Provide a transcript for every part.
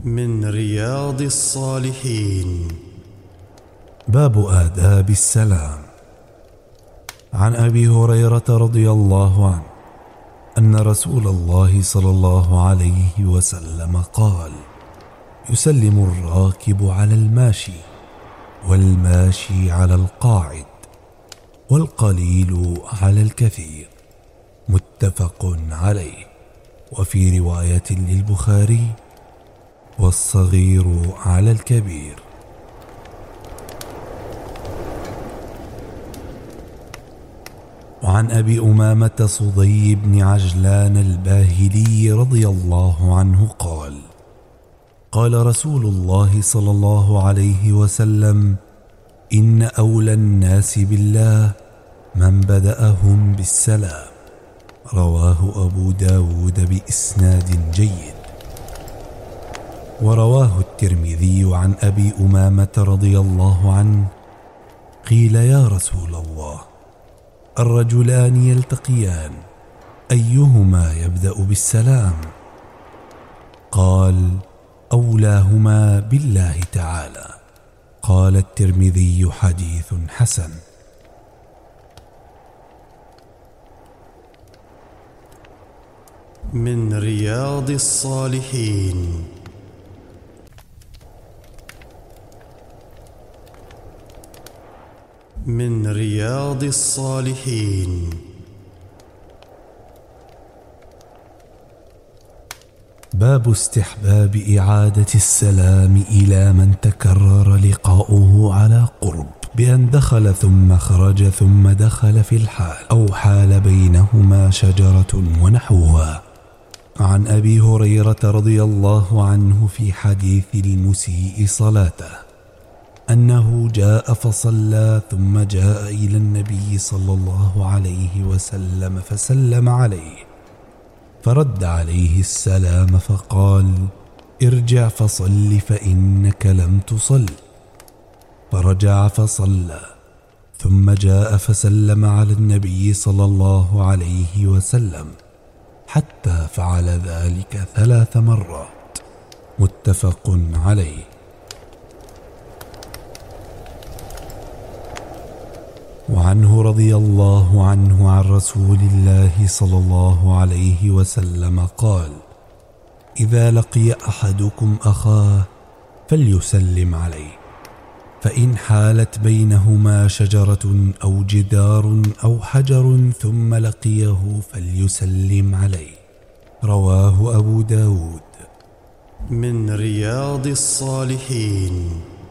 من رياض الصالحين. باب آداب السلام. عن أبي هريرة رضي الله عنه أن رسول الله صلى الله عليه وسلم قال: يسلم الراكب على الماشي، والماشي على القاعد، والقليل على الكثير. متفق عليه. وفي رواية للبخاري: والصغير على الكبير. وعن أبي أمامة صدي بن عجلان الباهلي رضي الله عنه قال: قال رسول الله صلى الله عليه وسلم: إن أولى الناس بالله من بدأهم بالسلام. رواه أبو داود بإسناد جيد. ورواه الترمذي عن أبي أمامة رضي الله عنه قيل: يا رسول الله، الرجلان يلتقيان أيهما يبدأ بالسلام؟ قال: أولاهما بالله تعالى. قال الترمذي: حديث حسن. من رياض الصالحين. من رياض الصالحين. باب استحباب إعادة السلام إلى من تكرر لقاؤه على قرب، بأن دخل ثم خرج ثم دخل في الحال، أو حال بينهما شجرة ونحوها. عن أبي هريرة رضي الله عنه في حديث المسيء صلاته أنه جاء فصلى ثم جاء إلى النبي صلى الله عليه وسلم فسلم عليه، فرد عليه السلام فقال: ارجع فصل فإنك لم تصل. فرجع فصلى ثم جاء فسلم على النبي صلى الله عليه وسلم حتى فعل ذلك 3 مرات. متفق عليه. وعنه رضي الله عنه عن رسول الله صلى الله عليه وسلم قال: إذا لقي أحدكم أخاه فليسلم عليه، فإن حالت بينهما شجرة أو جدار أو حجر ثم لقيه فليسلم عليه. رواه أبو داود. من رياض الصالحين.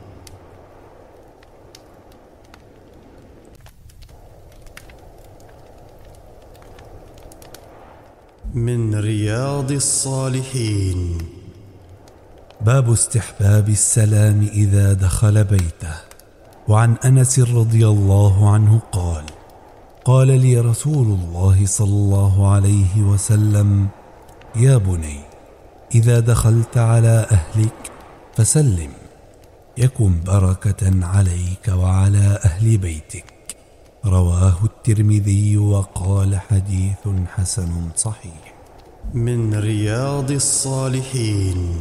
من رياض الصالحين. باب استحباب السلام إذا دخل بيته. وعن أنس رضي الله عنه قال: قال لي رسول الله صلى الله عليه وسلم: يا بني، إذا دخلت على أهلك فسلم، يكن بركة عليك وعلى أهل بيتك. رواه الترمذي وقال: حديث حسن صحيح. من رياض الصالحين.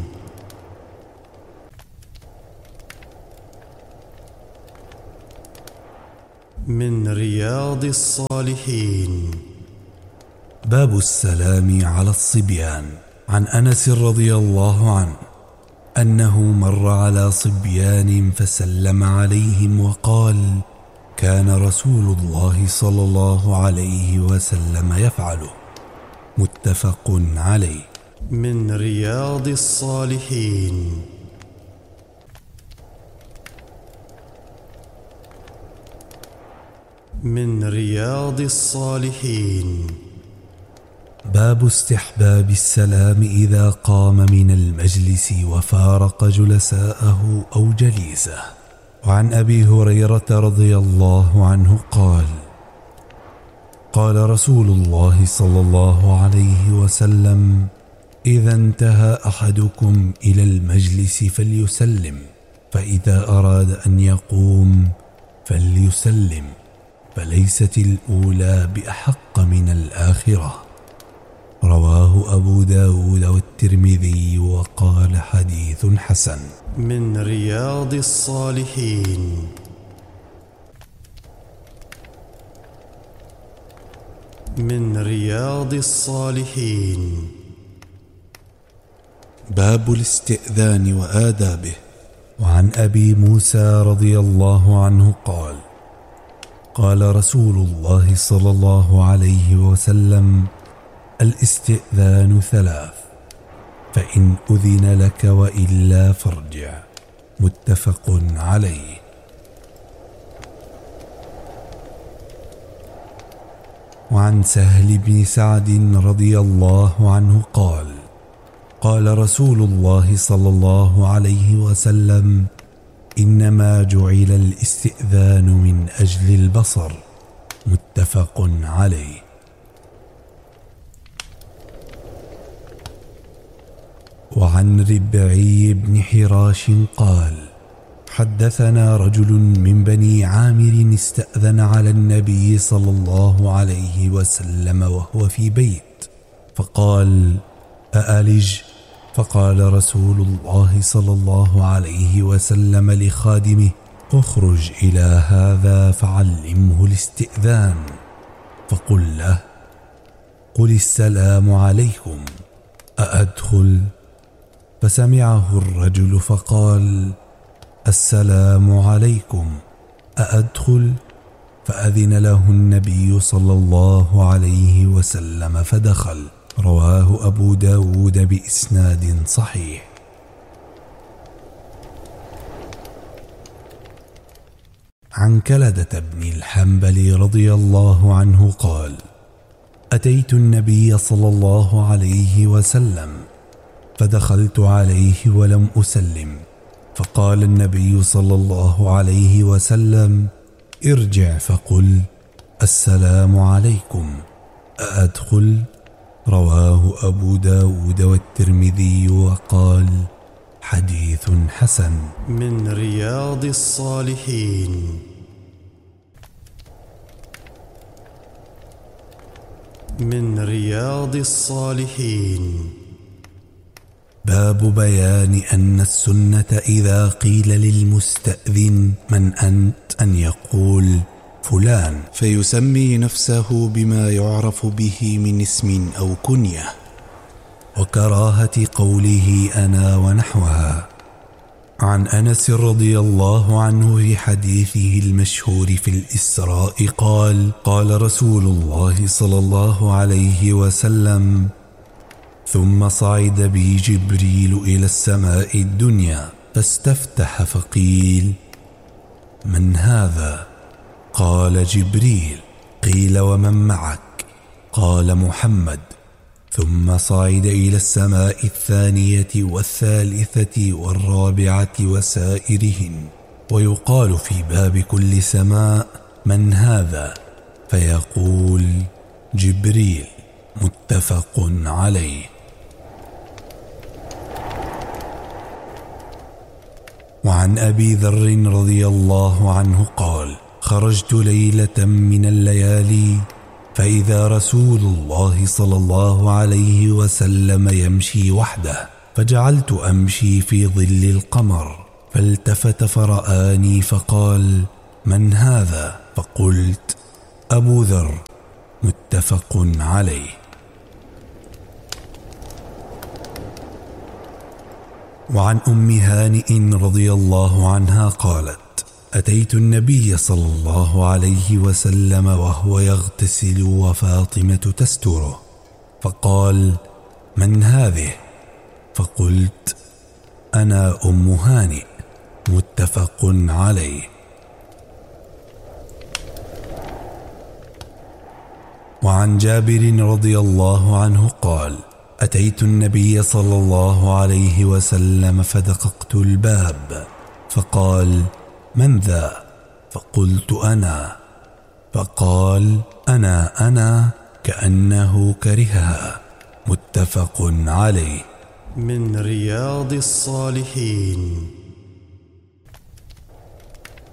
من رياض الصالحين. باب السلام على الصبيان. عن أنس رضي الله عنه أنه مر على صبيان فسلم عليهم وقال: كان رسول الله صلى الله عليه وسلم يفعله. متفق عليه. من رياض الصالحين. من رياض الصالحين. باب استحباب السلام إذا قام من المجلس وفارق جلساءه أو جليسه. وعن أبي هريرة رضي الله عنه قال: قال رسول الله صلى الله عليه وسلم: إذا انتهى أحدكم إلى المجلس فليسلم، فإذا أراد أن يقوم فليسلم، فليست الأولى بأحق من الآخرة. رواه أبو داود والترمذي وقال حديث حسن. من رياض الصالحين. من رياض الصالحين. باب الاستئذان وآدابه. وعن أبي موسى رضي الله عنه قال: قال رسول الله صلى الله عليه وسلم: الاستئذان 3، فإن أذن لك وإلا فارجع. متفق عليه. وعن سهل بن سعد رضي الله عنه قال: قال رسول الله صلى الله عليه وسلم: إنما جعل الاستئذان من أجل البصر. متفق عليه. وعن ربعي بن حراش قال: حدثنا رجل من بني عامر استأذن على النبي صلى الله عليه وسلم وهو في بيت، فقال: أألج؟ فقال رسول الله صلى الله عليه وسلم لخادمه: اخرج إلى هذا فعلمه الاستئذان، فقل له: قل السلام عليكم، أأدخل؟ فسمعه الرجل فقال: السلام عليكم، أأدخل؟ فأذن له النبي صلى الله عليه وسلم فدخل. رواه أبو داود بإسناد صحيح. عن كلدة بن الحنبل رضي الله عنه قال: أتيت النبي صلى الله عليه وسلم فدخلت عليه ولم أسلم، فقال النبي صلى الله عليه وسلم: ارجع فقل: السلام عليكم، أأدخل؟ رواه أبو داود والترمذي وقال: حديث حسن. من رياض الصالحين. من رياض الصالحين. باب بيان أن السنة إذا قيل للمستأذن: من أنت؟ أن يقول: فلان، فيسمي نفسه بما يعرف به من اسم أو كنية، وكراهة قوله أنا ونحوها. عن أنس رضي الله عنه في حديثه المشهور في الإسراء قال: قال رسول الله صلى الله عليه وسلم: ثم صعد بي جبريل إلى السماء الدنيا فاستفتح فقيل: من هذا؟ قال: جبريل. قيل: ومن معك؟ قال: محمد. ثم صعد إلى السماء الثانية والثالثة والرابعة وسائرهن، ويقال في باب كل سماء: من هذا؟ فيقول: جبريل. متفق عليه. وعن أبي ذر رضي الله عنه قال: خرجت ليلة من الليالي فإذا رسول الله صلى الله عليه وسلم يمشي وحده، فجعلت أمشي في ظل القمر، فالتفت فرآني فقال: من هذا؟ فقلت: أبو ذر. متفق عليه. وعن أم هانئ رضي الله عنها قالت: أتيت النبي صلى الله عليه وسلم وهو يغتسل وفاطمة تستره، فقال: من هذه؟ فقلت: أنا أم هانئ. متفق عليه. وعن جابر رضي الله عنه قال: أتيت النبي صلى الله عليه وسلم فدققت الباب، فقال: من ذا؟ فقلت: أنا. فقال: أنا كأنه كرهها. متفق عليه. من رياض الصالحين.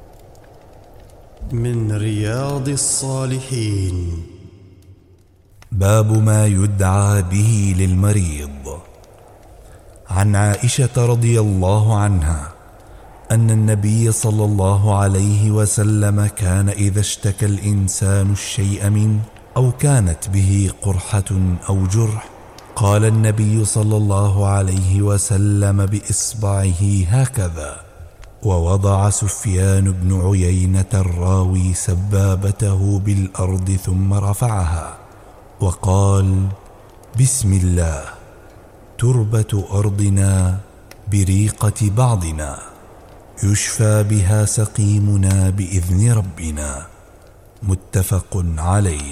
من رياض الصالحين. باب ما يدعى به للمريض. عن عائشة رضي الله عنها أن النبي صلى الله عليه وسلم كان إذا اشتكى الإنسان الشيء منه أو كانت به قرحة أو جرح قال النبي صلى الله عليه وسلم بإصبعه هكذا، ووضع سفيان بن عيينة الراوي سبابته بالأرض ثم رفعها وقال: بسم الله، تربة أرضنا بريقة بعضنا، يشفى بها سقيمنا بإذن ربنا. متفق عليه.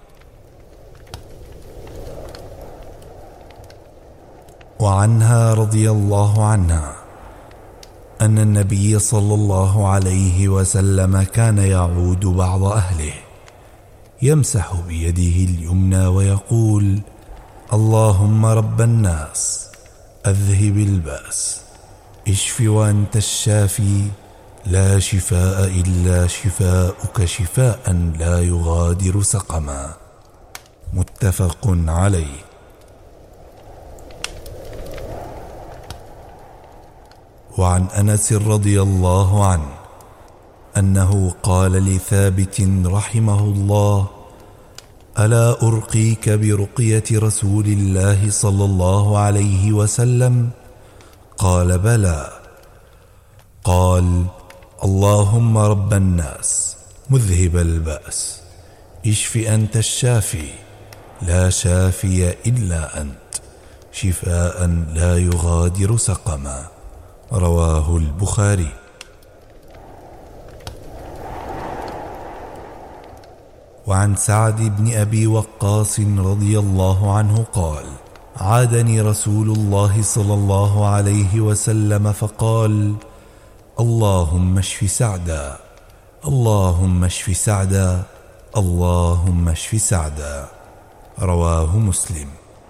وعنها رضي الله عنها أن النبي صلى الله عليه وسلم كان يعود بعض أهله يمسح بيده اليمنى ويقول: اللهم رب الناس أذهب البأس، اشف وأنت الشافي، لا شفاء إلا شفاؤك، شفاء لا يغادر سقما. متفق عليه. وعن أنس رضي الله عنه أنه قال لثابت رحمه الله: ألا أرقيك برقية رسول الله صلى الله عليه وسلم؟ قال: بلى. قال: اللهم رب الناس مذهب البأس، اشف أنت الشافي، لا شافي إلا أنت، شفاء لا يغادر سقما. رواه البخاري. وعن سعد بن أبي وقاص رضي الله عنه قال: عادني رسول الله صلى الله عليه وسلم فقال: اللهم اشف سعدا، اللهم اشف سعدا، اللهم اشف سعدا. رواه مسلم.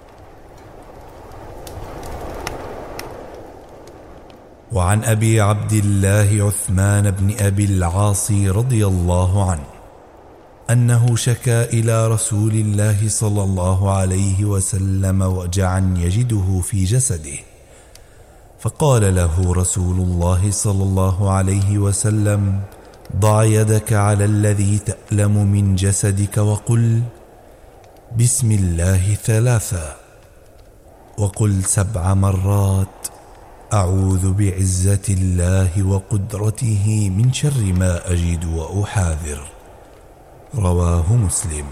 وعن أبي عبد الله عثمان بن أبي العاص رضي الله عنه أنه شكا إلى رسول الله صلى الله عليه وسلم وجعا يجده في جسده، فقال له رسول الله صلى الله عليه وسلم: ضع يدك على الذي تألم من جسدك وقل: بسم الله ثلاثا، وقل 7 مرات: أعوذ بعزة الله وقدرته من شر ما أجد وأحاذر. رواه مسلم.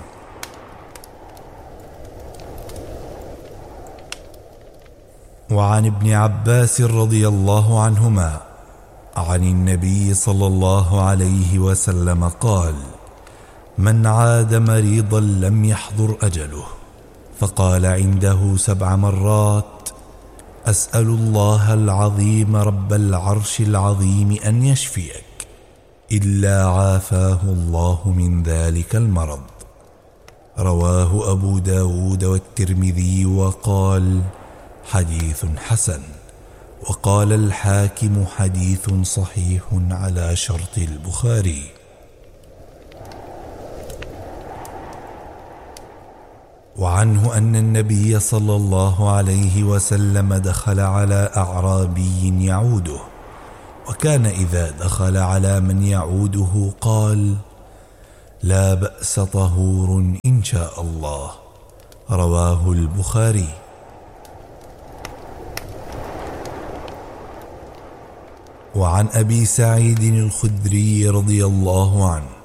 وعن ابن عباس رضي الله عنهما عن النبي صلى الله عليه وسلم قال: من عاد مريضا لم يحضر أجله فقال عنده 7 مرات: أسأل الله العظيم رب العرش العظيم أن يشفيك، إلا عافاه الله من ذلك المرض. رواه أبو داود والترمذي وقال: حديث حسن. وقال الحاكم: حديث صحيح على شرط البخاري. وعنه أن النبي صلى الله عليه وسلم دخل على أعرابي يعوده، وكان إذا دخل على من يعوده قال: لا بأس، طهور إن شاء الله. رواه البخاري. وعن أبي سعيد الخدري رضي الله عنه